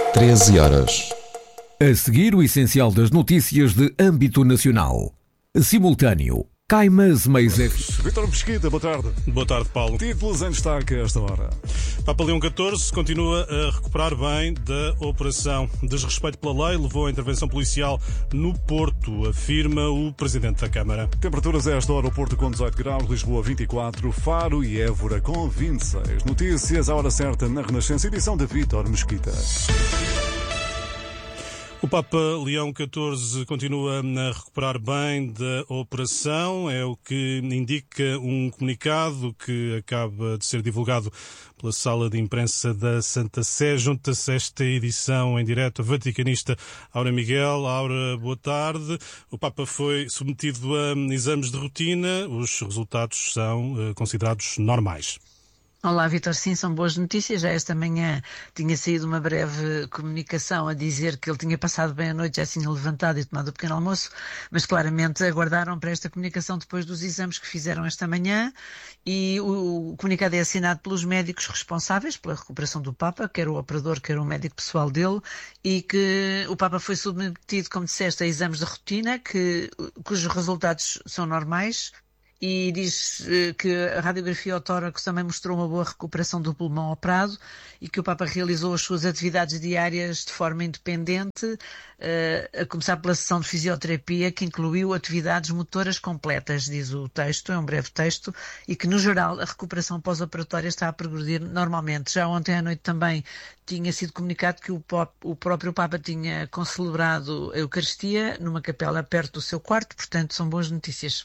13 horas. A seguir, o essencial das notícias de âmbito nacional. Simultâneo. Caimas Meias FM. Vítor Mesquita, boa tarde. Boa tarde, Paulo. Títulos em destaque a esta hora. Papa Leão XIV continua a recuperar bem da operação. Desrespeito pela lei levou a intervenção policial no Porto, afirma o Presidente da Câmara. Temperaturas a esta hora: o Porto com 18 graus, Lisboa 24, Faro e Évora com 26. Notícias à hora certa na Renascença, edição de Vítor Mesquita. O Papa Leão XIV continua a recuperar bem da operação, é o que indica um comunicado que acaba de ser divulgado pela Sala de Imprensa da Santa Sé. Junta-se esta edição em direto a vaticanista Aura Miguel. Aura, boa tarde. O Papa foi submetido a exames de rotina, os resultados são considerados normais. Olá, Vítor. Sim, são boas notícias. Já esta manhã tinha saído uma breve comunicação a dizer que ele tinha passado bem a noite, já se tinha levantado e tomado o pequeno almoço, mas claramente aguardaram para esta comunicação depois dos exames que fizeram esta manhã, e o comunicado é assinado pelos médicos responsáveis pela recuperação do Papa, quer o operador, quer o médico pessoal dele, e que o Papa foi submetido, como disseste, a exames de rotina, cujos resultados são normais. E diz que a radiografia ao tórax também mostrou uma boa recuperação do pulmão operado e que o Papa realizou as suas atividades diárias de forma independente, a começar pela sessão de fisioterapia, que incluiu atividades motoras completas, diz o texto, é um breve texto, e que no geral a recuperação pós-operatória está a progredir normalmente. Já ontem à noite também tinha sido comunicado que o próprio Papa tinha concelebrado a Eucaristia numa capela perto do seu quarto, portanto são boas notícias.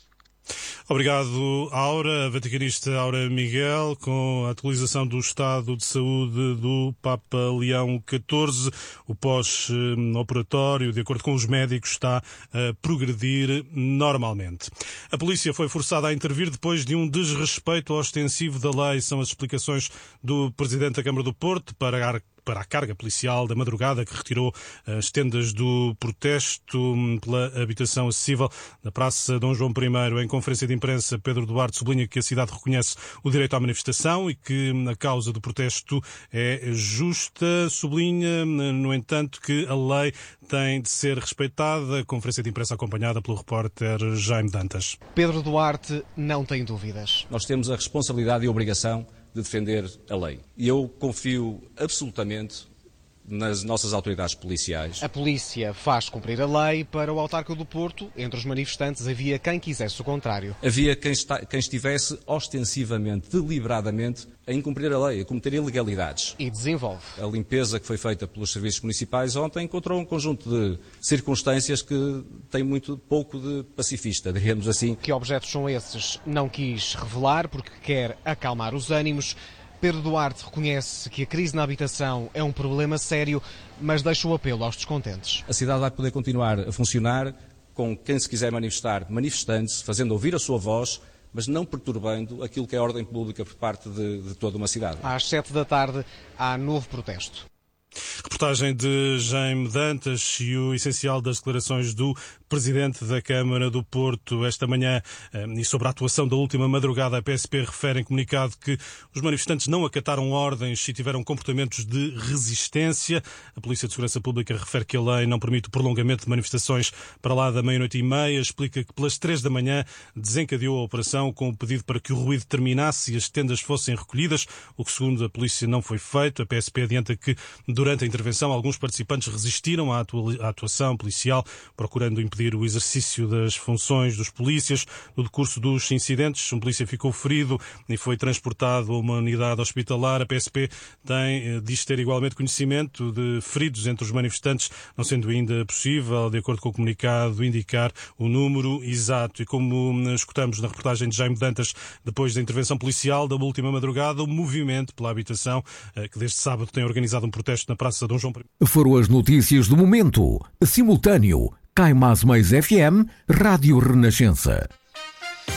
Obrigado, Aura. A vaticanista Aura Miguel, com a atualização do estado de saúde do Papa Leão XIV. O pós-operatório, de acordo com os médicos, está a progredir normalmente. A polícia foi forçada a intervir depois de um desrespeito ostensivo da lei. São as explicações do Presidente da Câmara do Porto para a carga policial da madrugada, que retirou as tendas do protesto pela habitação acessível na Praça Dom João I. Em conferência de imprensa, Pedro Duarte sublinha que a cidade reconhece o direito à manifestação e que a causa do protesto é justa. Sublinha, no entanto, que a lei tem de ser respeitada. A conferência de imprensa acompanhada pelo repórter Jaime Dantas. Pedro Duarte não tem dúvidas. Nós temos a responsabilidade e a obrigação de defender a lei. E eu confio absolutamente nas nossas autoridades policiais. A polícia faz cumprir a lei. Para o autarca do Porto, entre os manifestantes havia quem quisesse o contrário. Havia quem estivesse ostensivamente, deliberadamente, a incumprir a lei, a cometer ilegalidades. E desenvolve. A limpeza que foi feita pelos serviços municipais ontem encontrou um conjunto de circunstâncias que tem muito pouco de pacifista, diríamos assim. Que objetos são esses? Não quis revelar porque quer acalmar os ânimos. Pedro Duarte reconhece que a crise na habitação é um problema sério, mas deixa o apelo aos descontentes. A cidade vai poder continuar a funcionar com quem se quiser manifestar, manifestando-se, fazendo ouvir a sua voz, mas não perturbando aquilo que é a ordem pública por parte de toda uma cidade. Às 7 da tarde há novo protesto. Reportagem de Jaime Dantas e o essencial das declarações do Presidente da Câmara do Porto esta manhã. E sobre a atuação da última madrugada, a PSP refere em comunicado que os manifestantes não acataram ordens e tiveram comportamentos de resistência. A Polícia de Segurança Pública refere que a lei não permite o prolongamento de manifestações para lá da meia-noite e meia. Explica que pelas 3 da manhã desencadeou a operação com o pedido para que o ruído terminasse e as tendas fossem recolhidas, o que segundo a Polícia não foi feito. A PSP adianta que durante a intervenção, alguns participantes resistiram à atuação policial, procurando impedir o exercício das funções dos polícias. No decurso dos incidentes, um polícia ficou ferido e foi transportado a uma unidade hospitalar. A PSP diz ter igualmente conhecimento de feridos entre os manifestantes, não sendo ainda possível, de acordo com o comunicado, indicar o número exato. E como escutamos na reportagem de Jaime Dantas, depois da intervenção policial da última madrugada, o movimento pela habitação, que desde sábado tem organizado um protesto na Praça Dom João I. Foram as notícias do momento. Simultâneo. Caimas Meias FM, Rádio Renascença.